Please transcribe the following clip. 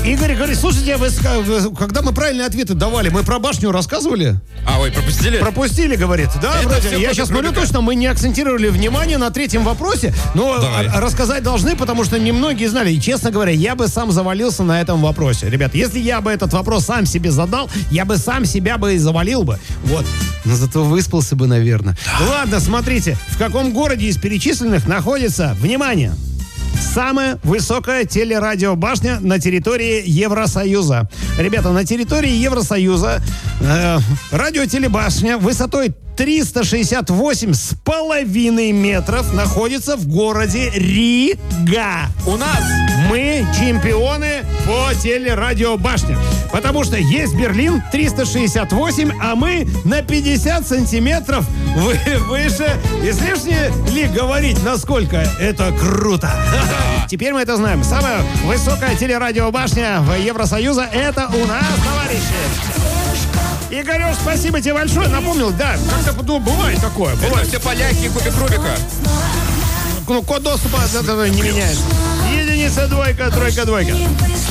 Игорь говорит, слушайте, когда мы правильные ответы давали, мы про башню рассказывали? Ой, пропустили? Пропустили, говорит. Да, Это вроде. все Я против сейчас смотрю, Рубика. точно мы не акцентировали внимание на третьем вопросе, но Давай. рассказать должны, потому что немногие знали. И, честно говоря, я бы сам завалился на этом вопросе. Ребят, если я бы этот вопрос сам себе задал, я бы сам себя бы и завалил бы. Вот. Но зато выспался бы, наверное. Ладно, смотрите. В каком городе из перечисленных находится, внимание, самая высокая телерадиобашня на территории Евросоюза? Ребята, на территории Евросоюза радиотелебашня высотой 368,5 метров находится в городе Рига. У нас Мы чемпионы по телерадиобашням. Потому что есть Берлин 368, а мы на 50 сантиметров выше. Излишне ли говорить, насколько это круто? Теперь мы это знаем. Самая высокая телерадиобашня в Евросоюза — это у нас, товарищи. Игорёш, спасибо тебе большое. Напомнил, да, как-то бывает такое. это Бывает. все поляки и кубик Рубика. Ну, код доступа от этого не меняешь. Единица, двойка, тройка, двойка.